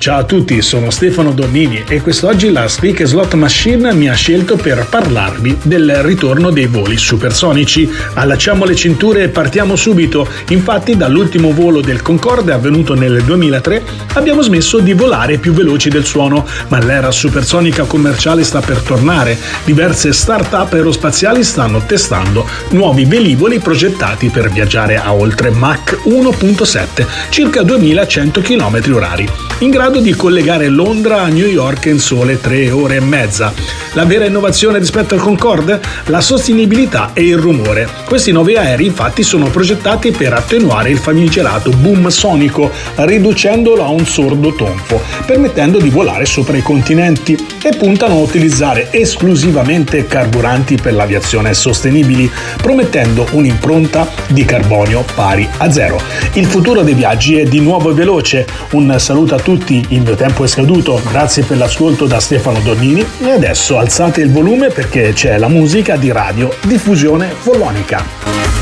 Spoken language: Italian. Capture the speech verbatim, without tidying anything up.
Ciao a tutti, sono Stefano Donnini e quest'oggi la Speak Slot Machine mi ha scelto per parlarvi del ritorno dei voli supersonici. Allacciamo le cinture e partiamo subito. Infatti, dall'ultimo volo del Concorde avvenuto nel duemilatré abbiamo smesso di volare più veloci del suono, ma l'era supersonica commerciale sta per tornare. Diverse start-up aerospaziali stanno testando nuovi velivoli progettati per viaggiare a oltre Mach uno virgola sette, circa duemilacento chilometri orari, in grado di collegare Londra a New York in sole tre ore e mezza. La vera innovazione rispetto al Concorde? La sostenibilità e il rumore. Questi nuovi aerei infatti sono progettati per attenuare il famigerato boom sonico, riducendolo a un sordo tonfo, permettendo di volare sopra i continenti, e puntano a utilizzare esclusivamente carburanti per l'aviazione sostenibili, promettendo un'impronta di carbonio pari a zero. Il futuro dei viaggi è di nuovo veloce. Un saluto a tutti, il mio tempo è scaduto, grazie per l'ascolto da Stefano Donnini e adesso alzate il volume perché c'è la musica di Radio Diffusione Follonica.